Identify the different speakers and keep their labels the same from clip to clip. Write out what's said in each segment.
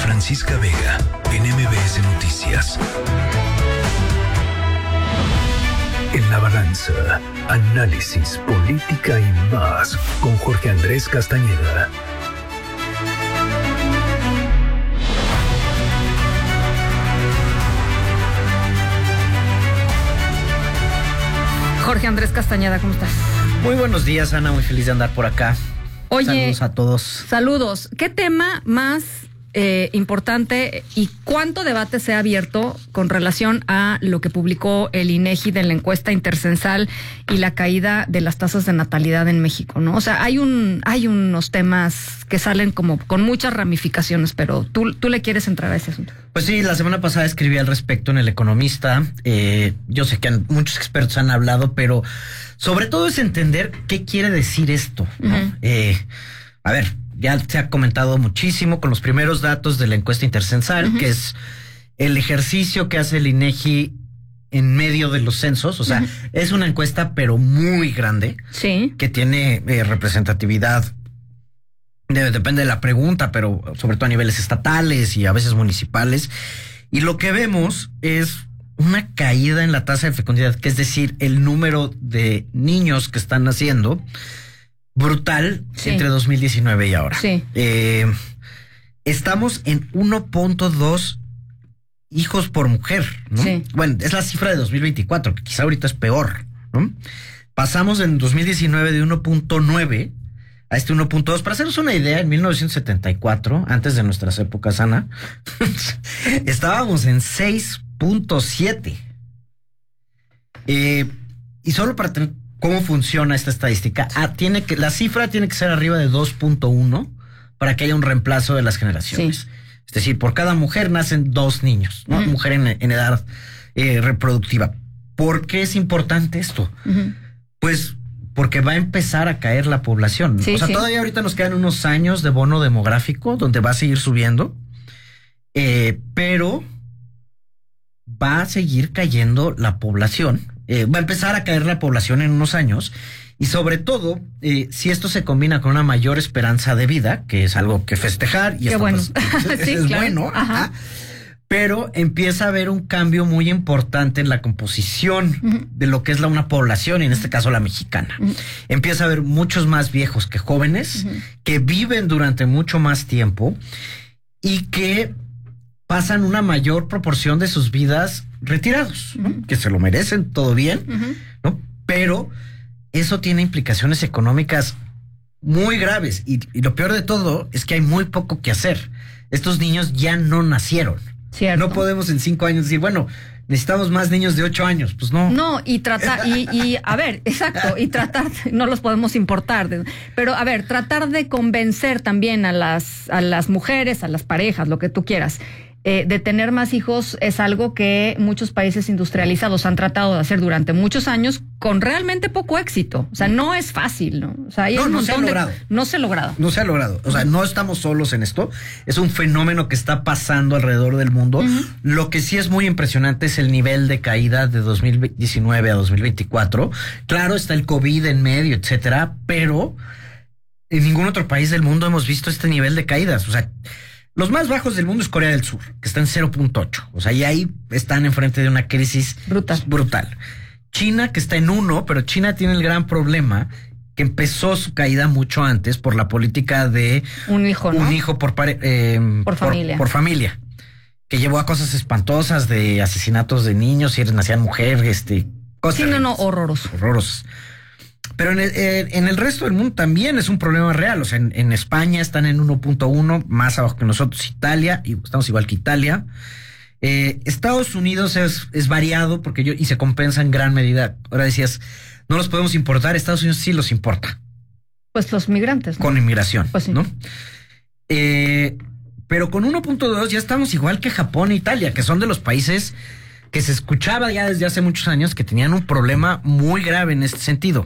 Speaker 1: Francisca Vega, en MBS Noticias. En la balanza, análisis, política y más, con Jorge Andrés Castañeda.
Speaker 2: Jorge Andrés Castañeda, ¿cómo estás?
Speaker 3: Muy buenos días, Ana, muy feliz de andar por acá.
Speaker 2: Oye,
Speaker 3: saludos a todos.
Speaker 2: Saludos. ¿Qué tema más importante y cuánto debate se ha abierto con relación a lo que publicó el INEGI de la encuesta intercensal y la caída de las tasas de natalidad en México, ¿no? O sea, hay unos temas que salen como con muchas ramificaciones, pero tú le quieres entrar a ese asunto.
Speaker 3: Pues sí, la semana pasada escribí al respecto en El Economista. Yo sé que muchos expertos han hablado, pero sobre todo es entender qué quiere decir esto, ¿no? A ver, ya se ha comentado muchísimo con los primeros datos de la encuesta intercensal, que es el ejercicio que hace el INEGI en medio de los censos. O sea, es una encuesta pero muy grande,
Speaker 2: sí,
Speaker 3: que tiene representatividad. Depende de la pregunta, pero sobre todo a niveles estatales y a veces municipales. Y lo que vemos es una caída en la tasa de fecundidad, que es decir, el número de niños que están naciendo, brutal, sí, entre 2019 y ahora.
Speaker 2: Sí.
Speaker 3: Estamos en 1.2 hijos por mujer, ¿no?
Speaker 2: Sí.
Speaker 3: Bueno, es la cifra de 2024, que quizá ahorita es peor, ¿no? Pasamos en 2019 de 1.9 a este 1.2. Para haceros una idea, en 1974, antes de nuestras épocas, Ana, estábamos en 6.7. Y solo para tener cómo funciona esta estadística, la cifra tiene que ser arriba de 2.1 para que haya un reemplazo de las generaciones. Sí. Es decir, por cada mujer nacen 2 niños, ¿no? Mujer en edad reproductiva. ¿Por qué es importante esto? Pues porque va a empezar a caer la población. Sí, o sea, sí, todavía ahorita nos quedan unos años de bono demográfico donde va a seguir subiendo, pero va a seguir cayendo la población. Va a empezar a caer la población en unos años, y sobre todo, si esto se combina con una mayor esperanza de vida, que es algo que festejar, y
Speaker 2: qué
Speaker 3: esto
Speaker 2: bueno.
Speaker 3: pues,
Speaker 2: sí,
Speaker 3: es
Speaker 2: claro.
Speaker 3: bueno, pero empieza a haber un cambio muy importante en la composición de lo que es una población, y en este caso la mexicana. Empieza a haber muchos más viejos que jóvenes, que viven durante mucho más tiempo y que pasan una mayor proporción de sus vidas retirados, ¿no? Que se lo merecen, todo bien, ¿no? Pero eso tiene implicaciones económicas muy graves, y lo peor de todo es que hay muy poco que hacer. Estos niños ya no nacieron.
Speaker 2: Cierto.
Speaker 3: No podemos en 5 años decir, bueno, necesitamos más niños de 8 años. Pues no.
Speaker 2: No, y tratar, a ver, exacto, y tratar, no los podemos importar, pero a ver, tratar de convencer también a las mujeres, a las parejas, lo que tú quieras, de tener más hijos es algo que muchos países industrializados han tratado de hacer durante muchos años con realmente poco éxito. O sea, no es fácil, ¿no? O sea, hay un montón No se ha logrado.
Speaker 3: No se ha logrado. O sea, no estamos solos en esto. Es un fenómeno que está pasando alrededor del mundo. Lo que sí es muy impresionante es el nivel de caída de 2019 a 2024. Claro, está el COVID en medio, etcétera, pero en ningún otro país del mundo hemos visto este nivel de caídas. O sea, los más bajos del mundo es Corea del Sur, que está en 0.8. O sea, y ahí están enfrente de una crisis brutal. China, que está en 1, pero China tiene el gran problema que empezó su caída mucho antes por la política de
Speaker 2: un hijo, ¿no?
Speaker 3: Un hijo por familia. Por familia. Que llevó a cosas espantosas de asesinatos de niños, si nacían mujer, cosas.
Speaker 2: Sí, no, horroroso.
Speaker 3: Horrorosos. Pero en el resto del mundo también es un problema real. O sea, en España están en 1.1, más abajo que nosotros. Italia, y estamos igual que Italia. Estados Unidos es variado y se compensa en gran medida. Ahora decías, no los podemos importar. Estados Unidos sí los importa.
Speaker 2: Pues los migrantes, ¿no?
Speaker 3: Con inmigración,
Speaker 2: pues sí,
Speaker 3: ¿no? Pero con 1.2 ya estamos igual que Japón e Italia, que son de los países que se escuchaba ya desde hace muchos años que tenían un problema muy grave en este sentido.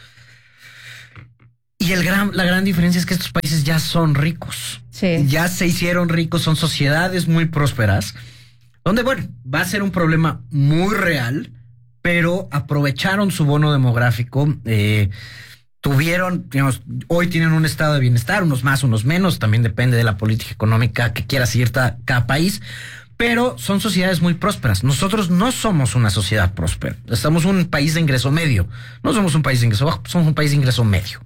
Speaker 3: Y la gran diferencia es que estos países ya son ricos.
Speaker 2: Sí.
Speaker 3: Ya se hicieron ricos, son sociedades muy prósperas, donde, bueno, va a ser un problema muy real, pero aprovecharon su bono demográfico tuvieron, digamos, hoy tienen un estado de bienestar, unos más, unos menos, también depende de la política económica que quiera seguir cada país, pero son sociedades muy prósperas. Nosotros no somos una sociedad próspera, estamos un país de ingreso medio, no somos un país de ingreso bajo, somos un país de ingreso medio.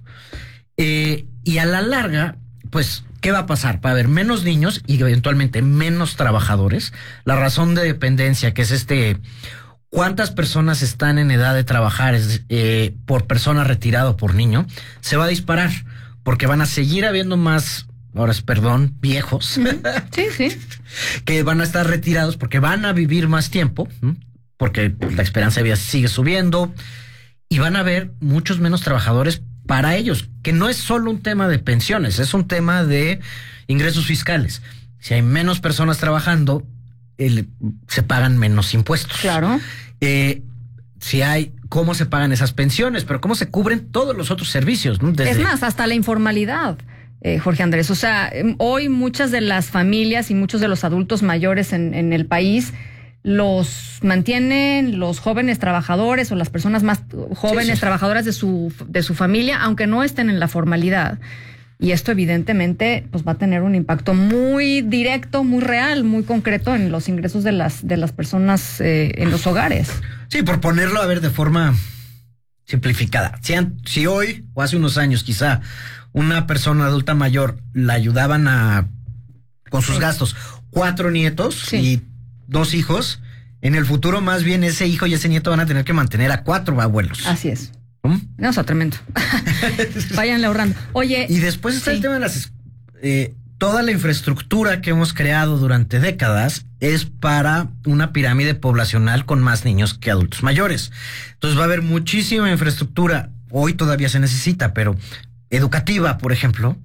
Speaker 3: Y a la larga, pues, ¿qué va a pasar? Va a haber menos niños y eventualmente menos trabajadores. La razón de dependencia, que es ¿cuántas personas están en edad de trabajar por persona retirada o por niño? Se va a disparar, porque van a seguir habiendo más, viejos.
Speaker 2: Sí.
Speaker 3: Que van a estar retirados porque van a vivir más tiempo, porque la esperanza de vida sigue subiendo, y van a haber muchos menos trabajadores para ellos, que no es solo un tema de pensiones, es un tema de ingresos fiscales. Si hay menos personas trabajando, se pagan menos impuestos.
Speaker 2: Claro.
Speaker 3: Si hay, ¿cómo se pagan esas pensiones? Pero ¿cómo se cubren todos los otros servicios? ¿No?
Speaker 2: Es más, hasta la informalidad, Jorge Andrés. O sea, hoy muchas de las familias y muchos de los adultos mayores en el país los mantienen los jóvenes trabajadores o las personas más jóvenes trabajadoras de su familia, aunque no estén en la formalidad. Y esto evidentemente pues va a tener un impacto muy directo, muy real, muy concreto en los ingresos de las personas en los hogares.
Speaker 3: Sí, por ponerlo a ver de forma simplificada. Si hoy o hace unos años quizá una persona adulta mayor la ayudaban con sus gastos 4 nietos y 2 hijos, en el futuro más bien ese hijo y ese nieto van a tener que mantener a 4 abuelos.
Speaker 2: Así es. No, está tremendo. Váyanle ahorrando. Oye.
Speaker 3: Y después está el tema de toda la infraestructura que hemos creado durante décadas es para una pirámide poblacional con más niños que adultos mayores. Entonces va a haber muchísima infraestructura, hoy todavía se necesita, pero educativa, por ejemplo,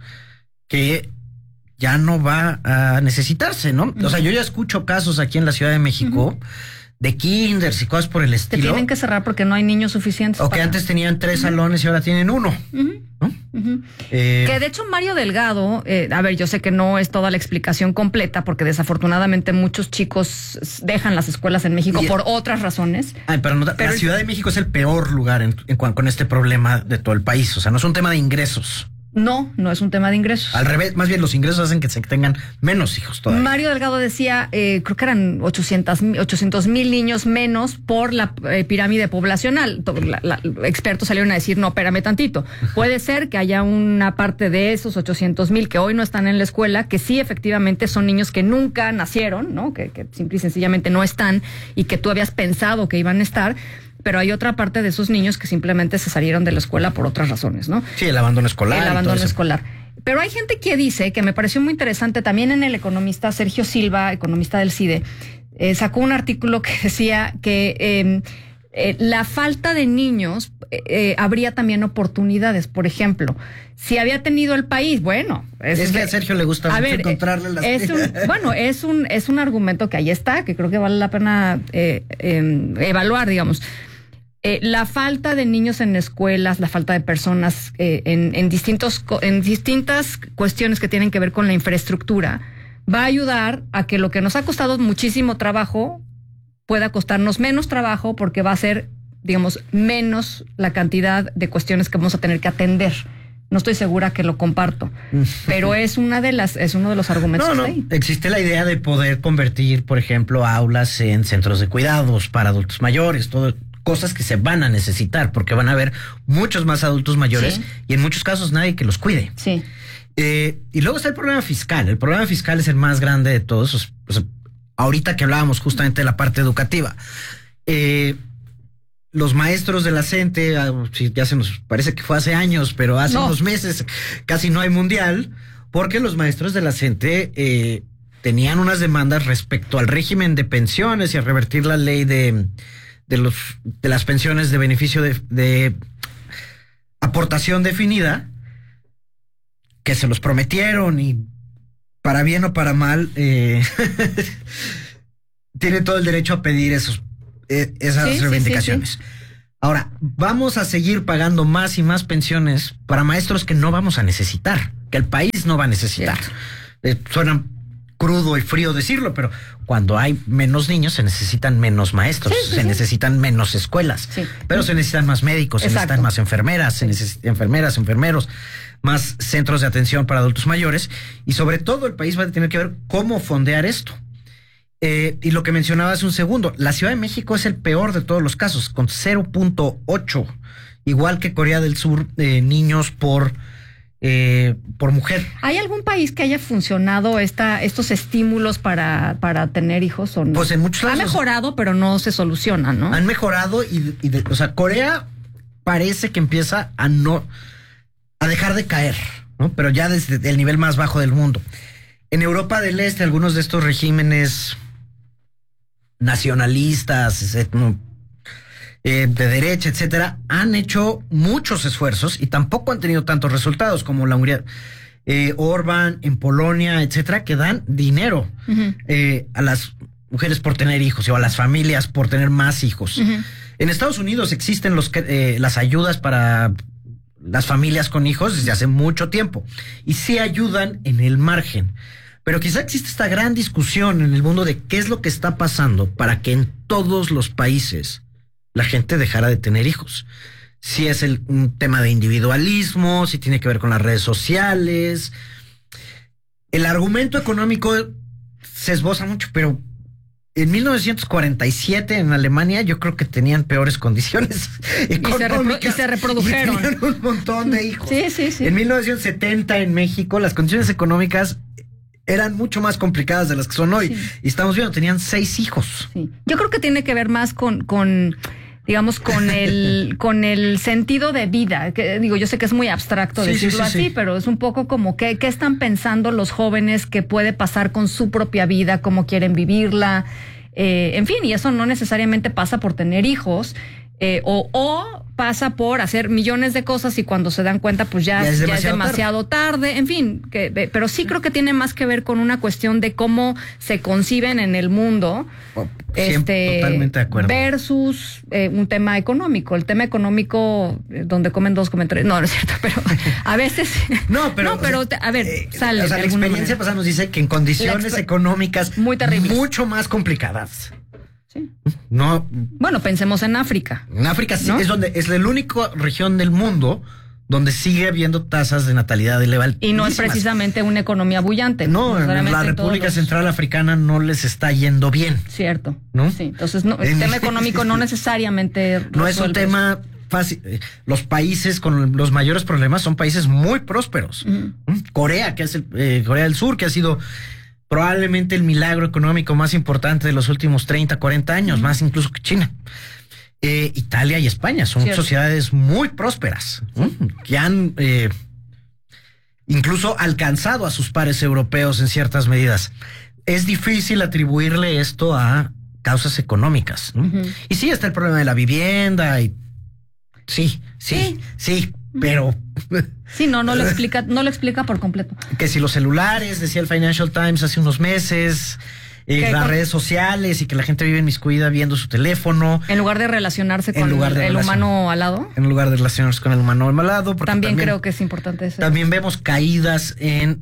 Speaker 3: que ya no va a necesitarse, ¿no? O sea, yo ya escucho casos aquí en la Ciudad de México de kinders y cosas por el estilo.
Speaker 2: Te tienen que cerrar porque no hay niños suficientes.
Speaker 3: O que antes tenían 3 salones y ahora tienen 1. ¿No?
Speaker 2: Que de hecho Mario Delgado, a ver, yo sé que no es toda la explicación completa porque desafortunadamente muchos chicos dejan las escuelas en México por otras razones.
Speaker 3: Pero la Ciudad de México es el peor lugar con este problema de todo el país. O sea, no es un tema de ingresos.
Speaker 2: No es un tema de ingresos.
Speaker 3: Al revés, más bien los ingresos hacen que se tengan menos hijos todavía.
Speaker 2: Mario Delgado decía, creo que eran 800,000 niños menos por la pirámide poblacional. Expertos salieron a decir, no, espérame tantito. Puede ser que haya una parte de esos 800,000 que hoy no están en la escuela, que sí efectivamente son niños que nunca nacieron, ¿no? Que simple y sencillamente no están y que tú habías pensado que iban a estar. Pero hay otra parte de esos niños que simplemente se salieron de la escuela por otras razones, ¿no?
Speaker 3: Sí, el abandono escolar.
Speaker 2: El abandono escolar. Pero hay gente que dice, que me pareció muy interesante, también en El Economista, Sergio Silva, economista del CIDE, sacó un artículo que decía que la falta de niños habría también oportunidades. Por ejemplo, si había tenido el país, bueno...
Speaker 3: Es que a Sergio le gusta mucho encontrarle las...
Speaker 2: es un argumento que ahí está, que creo que vale la pena evaluar, digamos. La falta de niños en escuelas, la falta de personas en distintas cuestiones que tienen que ver con la infraestructura, va a ayudar a que lo que nos ha costado muchísimo trabajo pueda costarnos menos trabajo, porque va a ser, digamos, menos la cantidad de cuestiones que vamos a tener que atender. No estoy segura que lo comparto, pero es uno de los argumentos.
Speaker 3: No, existe la idea de poder convertir, por ejemplo, aulas en centros de cuidados para adultos mayores, cosas que se van a necesitar, porque van a haber muchos más adultos mayores y en muchos casos nadie que los cuide.
Speaker 2: Sí.
Speaker 3: Y luego está el problema fiscal. El problema fiscal es el más grande de todos. O sea, ahorita que hablábamos justamente de la parte educativa, los maestros de la CENTE, ya se nos parece que fue hace años, pero hace unos meses casi no hay mundial, porque los maestros de la CENTE tenían unas demandas respecto al régimen de pensiones y a revertir la ley de las pensiones de beneficio de aportación definida, que se los prometieron y para bien o para mal tiene todo el derecho a pedir esas reivindicaciones. Sí. Ahora, vamos a seguir pagando más y más pensiones para maestros que no vamos a necesitar, que el país no va a necesitar. Suenan crudo y frío decirlo, pero cuando hay menos niños se necesitan menos maestros, se necesitan menos escuelas, pero se necesitan más médicos, se necesitan más enfermeras, se necesitan enfermeros, más centros de atención para adultos mayores, y sobre todo el país va a tener que ver cómo fondear esto. Y lo que mencionaba hace un segundo, la Ciudad de México es el peor de todos los casos, con 0.8, igual que Corea del Sur, niños por mujer.
Speaker 2: ¿Hay algún país que haya funcionado estos estímulos para tener hijos o no?
Speaker 3: Pues en muchos lados.
Speaker 2: Ha mejorado, pero no se soluciona, ¿no?
Speaker 3: Han mejorado o sea, Corea parece que empieza a dejar de caer, ¿no? Pero ya desde el nivel más bajo del mundo. En Europa del Este, algunos de estos regímenes nacionalistas, de derecha, etcétera, han hecho muchos esfuerzos y tampoco han tenido tantos resultados como la Hungría, Orbán en Polonia, etcétera, que dan dinero a las mujeres por tener hijos o a las familias por tener más hijos. En Estados Unidos existen las ayudas para las familias con hijos desde hace mucho tiempo y sí ayudan en el margen. Pero quizá existe esta gran discusión en el mundo de qué es lo que está pasando para que en todos los países la gente dejara de tener hijos. Si es un tema de individualismo, si tiene que ver con las redes sociales. El argumento económico se esboza mucho, pero en 1947 en Alemania yo creo que tenían peores condiciones económicas.
Speaker 2: Y se reprodujeron.
Speaker 3: Y tenían un montón de hijos.
Speaker 2: Sí.
Speaker 3: En 1970 en México las condiciones económicas eran mucho más complicadas de las que son hoy. Y estamos viendo, tenían 6 hijos.
Speaker 2: Sí. Yo creo que tiene que ver más con digamos, con el sentido de vida. Que, digo, yo sé que es muy abstracto decirlo así, pero es un poco como qué están pensando los jóvenes que puede pasar con su propia vida, cómo quieren vivirla. En fin, y eso no necesariamente pasa por tener hijos, o pasa por hacer millones de cosas y cuando se dan cuenta pues ya es demasiado tarde. En fin, pero sí creo que tiene más que ver con una cuestión de cómo se conciben en el mundo,
Speaker 3: totalmente de acuerdo,
Speaker 2: versus un tema económico. El tema económico, donde comen 2 comentarios, no es cierto, pero a veces a ver, sale.
Speaker 3: O sea, la experiencia pasada nos dice que en condiciones económicas
Speaker 2: muy terribles,
Speaker 3: mucho más complicadas.
Speaker 2: Sí.
Speaker 3: No.
Speaker 2: Bueno, pensemos en África.
Speaker 3: En África sí,
Speaker 2: ¿no?
Speaker 3: es la única región del mundo donde sigue habiendo tasas de natalidad elevadas.
Speaker 2: Y no es precisamente una economía bullante.
Speaker 3: No, en la República Central Africana no les está yendo bien.
Speaker 2: Cierto.
Speaker 3: ¿No?
Speaker 2: Sí, entonces el tema económico no necesariamente
Speaker 3: no es un tema fácil. Los países con los mayores problemas son países muy prósperos. Corea, que es Corea del Sur, que ha sido probablemente el milagro económico más importante de los últimos 30, 40 años, más incluso que China. Italia y España son sociedades muy prósperas, que han incluso alcanzado a sus pares europeos en ciertas medidas. Es difícil atribuirle esto a causas económicas, ¿no? Y sí, está el problema de la vivienda y sí, pero
Speaker 2: sí, no lo explica por completo.
Speaker 3: Que si los celulares, decía el Financial Times hace unos meses, las redes sociales y que la gente vive inmiscuida viendo su teléfono.
Speaker 2: En lugar de relacionarse con el humano al lado.
Speaker 3: En lugar de relacionarse con el humano al lado.
Speaker 2: También creo que es importante eso.
Speaker 3: También vemos caídas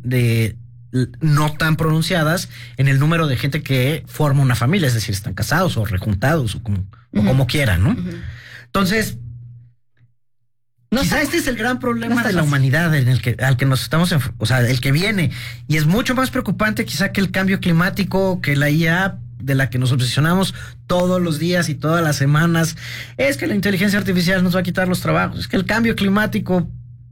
Speaker 3: no tan pronunciadas en el número de gente que forma una familia, es decir, están casados o rejuntados o como quieran, ¿no? Entonces, quizá este es el gran problema de la humanidad al que nos estamos, o sea, el que viene. Y es mucho más preocupante quizá que el cambio climático, que la IA de la que nos obsesionamos todos los días y todas las semanas. Es que la inteligencia artificial nos va a quitar los trabajos. Es que el cambio climático,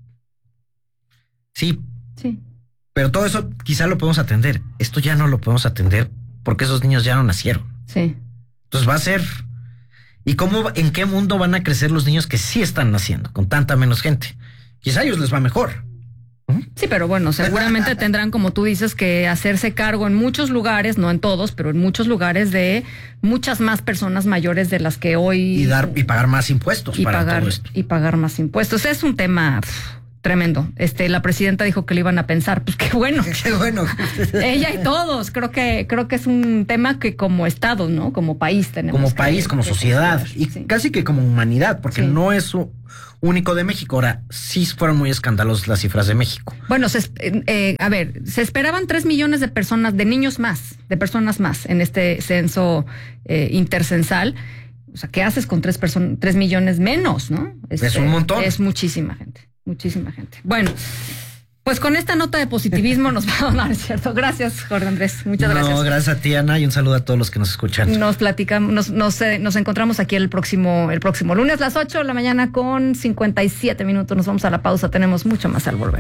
Speaker 3: sí. Pero todo eso quizá lo podemos atender. Esto ya no lo podemos atender porque esos niños ya no nacieron.
Speaker 2: Sí.
Speaker 3: Entonces va a ser... ¿Y en qué mundo van a crecer los niños que sí están naciendo con tanta menos gente? Quizá a ellos les va mejor.
Speaker 2: Sí, pero bueno, seguramente tendrán, como tú dices, que hacerse cargo en muchos lugares, no en todos, pero en muchos lugares de muchas más personas mayores de las que hoy...
Speaker 3: Y pagar más impuestos para todo esto.
Speaker 2: Y pagar más impuestos. Es un tema tremendo. La presidenta dijo que lo iban a pensar, pues qué bueno.
Speaker 3: Qué bueno.
Speaker 2: Ella y todos. Creo que es un tema que como Estado, ¿no? Como país tenemos.
Speaker 3: Como país, como sociedad. Y
Speaker 2: sí.
Speaker 3: casi que como humanidad, porque
Speaker 2: Sí.
Speaker 3: no es único de México. Ahora, sí fueron muy escandalosas las cifras de México.
Speaker 2: Bueno, se esperaban 3 millones de personas, de personas más en este censo intercensal. O sea, ¿qué haces con 3 millones menos, no?
Speaker 3: Es un montón.
Speaker 2: Es muchísima gente. Bueno, pues con esta nota de positivismo nos vamos a dar, ¿cierto? Gracias, Jorge Andrés. Muchas gracias.
Speaker 3: No, gracias a ti, Ana, y un saludo a todos los que nos escuchan.
Speaker 2: Nos platicamos, nos encontramos aquí el próximo lunes a las 8 de la mañana con 57 minutos. Nos vamos a la pausa. Tenemos mucho más al volver.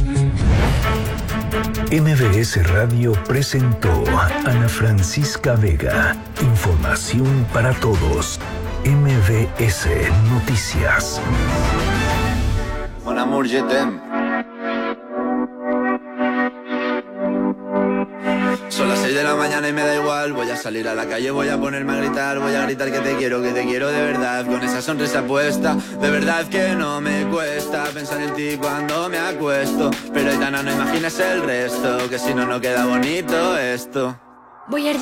Speaker 1: MBS Radio presentó Ana Francisca Vega. Información para todos. MBS Noticias.
Speaker 4: Mon amour, je t'aime. Son las 6 de la mañana y me da igual. Voy a salir a la calle, voy a ponerme a gritar. Voy a gritar que te quiero de verdad. Con esa sonrisa puesta, de verdad que no me cuesta pensar en ti cuando me acuesto. Pero Aitana, no imagines el resto, que si no, no queda bonito esto.
Speaker 5: Voy a